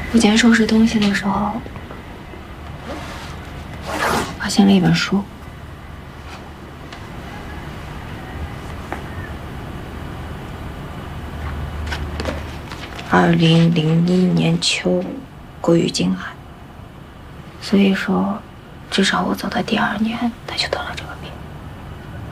我今天收拾东西的时候，发现了一本书。2001年秋，归于静海。所以说，至少我走的第2年，他就得了这个病。